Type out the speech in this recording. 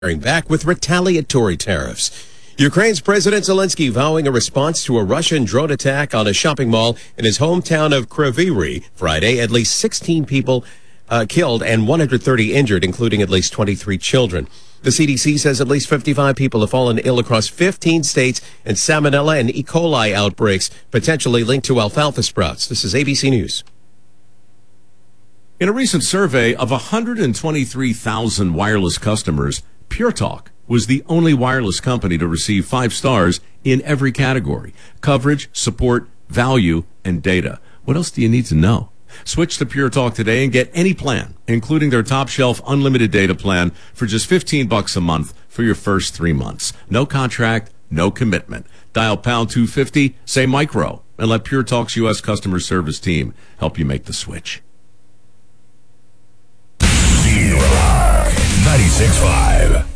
back with retaliatory tariffs. Ukraine's President Zelensky vowing a response to a Russian drone attack on a shopping mall in his hometown of Kryvyi Rih Friday. At least 16 people killed and 130 injured, including at least 23 children. The CDC says at least 55 people have fallen ill across 15 states in salmonella and E. coli outbreaks, potentially linked to alfalfa sprouts. This is ABC News. In a recent survey of 123,000 wireless customers, Pure Talk was the only wireless company to receive 5 stars in every category: coverage, support, value, and data. What else do you need to know? Switch to Pure Talk today and get any plan, including their top shelf unlimited data plan, for just $15 a month for your first 3 months. No contract, no commitment. Dial pound 250, say micro, and let Pure Talk's U.S. customer service team help you make the switch. 96.5